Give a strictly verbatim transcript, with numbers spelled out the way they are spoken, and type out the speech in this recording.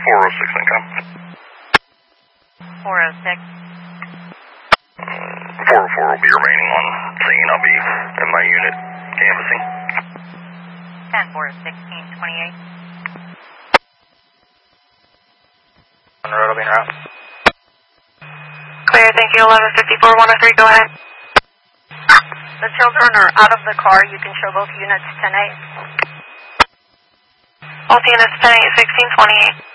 four oh six income. four oh six. four oh four will be remaining on scene. I'll be in my unit canvassing. ten four sixteen twenty-eight. On the road, I'll be en route. Clear, thank you, eleven fifty-four one oh three, go ahead. The children are out of the car. You can show both units ten eight. Both units ten eight, sixteen twenty-eight.